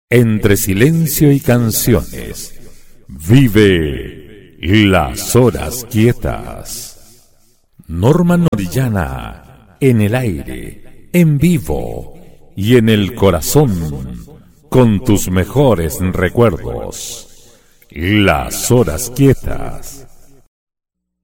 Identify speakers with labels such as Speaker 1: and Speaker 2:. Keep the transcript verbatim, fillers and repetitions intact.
Speaker 1: Entre silencio y canciones, vive Las Horas Quietas. Norma Orellana, en el aire, en vivo y en el corazón, con tus mejores recuerdos. Las Horas Quietas.